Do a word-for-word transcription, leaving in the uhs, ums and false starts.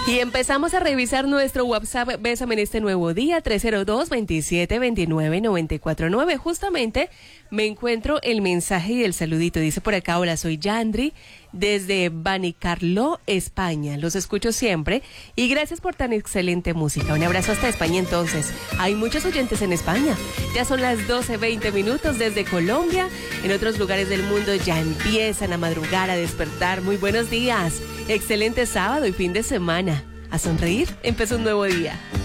Y empezamos a revisar nuestro WhatsApp. Bésame en este nuevo día, tres cero dos, veintisiete veintinueve, noventa y cuatro nueve. Justamente me encuentro el mensaje y el saludito. Dice por acá: hola, soy Yandri desde Banicarló, España. Los escucho siempre y gracias por tan excelente música. Un abrazo hasta España entonces. Hay muchos oyentes en España. Ya son las doce veinte minutos desde Colombia. En otros lugares del mundo ya empiezan a madrugar, a despertar. Muy buenos días. Excelente sábado y fin de semana. A sonreír, empezó un nuevo día.